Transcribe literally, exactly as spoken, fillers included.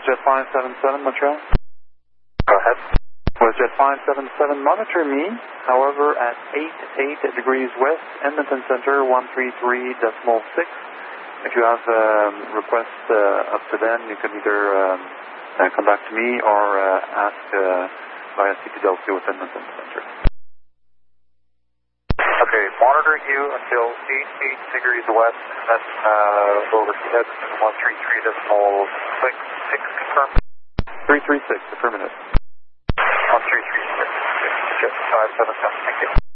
WestJet five seven seven, Montreal. Go ahead. WestJet five seven seven, monitor me. However, at eight eight degrees west, Edmonton Center, one three three decimal six. If you have um, requests uh, up to then, you can either um, uh, come back to me or uh, ask uh, via C P Delta with Edmonton Center. Okay, monitoring you until eight eight degrees west, and then uh, over to Edmonton, one three three decimal six, six, confirm. three three six, affirmative. one three three six, five seven seven, thank you.